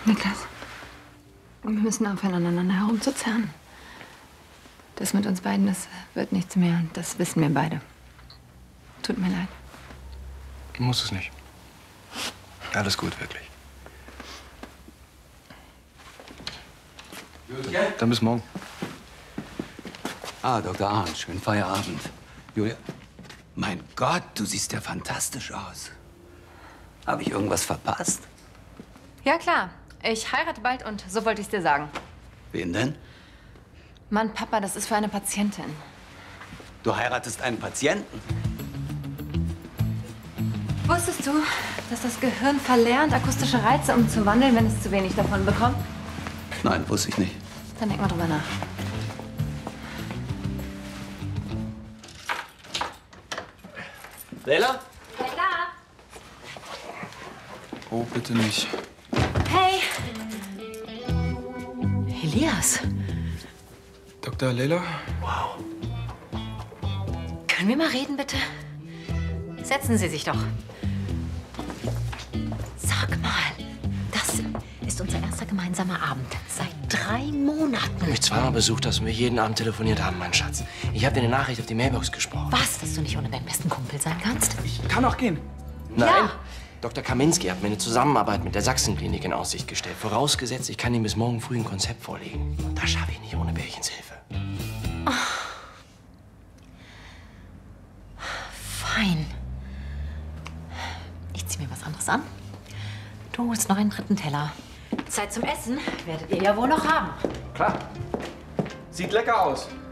Niklas, wir müssen aufhören, aneinander herumzuzerren. Das mit uns beiden, das wird nichts mehr. Das wissen wir beide. Tut mir leid. Muss es nicht. Alles gut, wirklich. Dann bis morgen. Ah, Dr. Arndt, schönen Feierabend. Julia, mein Gott, du siehst ja fantastisch aus. Habe ich irgendwas verpasst? Ja, klar. Ich heirate bald und so wollte ich es dir sagen. Wen denn? Mann, Papa, das ist für eine Patientin. Du heiratest einen Patienten? Wusstest du, dass das Gehirn verlernt, akustische Reize umzuwandeln, wenn es zu wenig davon bekommt? Nein, wusste ich nicht. Dann denk mal drüber nach. Leila? Leila! Oh, bitte nicht. Hey! Elias, Dr. Leila? können wir mal reden, bitte? Setzen Sie sich doch. Sag mal, das ist unser erster gemeinsamer Abend seit 3 Monaten. Du hast mich zweimal besucht hast und wir jeden Abend telefoniert haben, mein Schatz. Ich habe dir eine Nachricht auf die Mailbox gesprochen. Was, dass du nicht ohne deinen besten Kumpel sein kannst? Ich kann auch gehen. Nein. Ja. Dr. Kaminski hat mir eine Zusammenarbeit mit der Sachsenklinik in Aussicht gestellt. Vorausgesetzt, ich kann ihm bis morgen früh ein Konzept vorlegen. Und das schaffe ich nicht ohne Bärchens-Hilfe. Fein. Ich zieh mir was anderes an. Du holst noch einen 3. Teller. Zeit zum Essen werdet ihr ja wohl noch haben. Klar. Sieht lecker aus.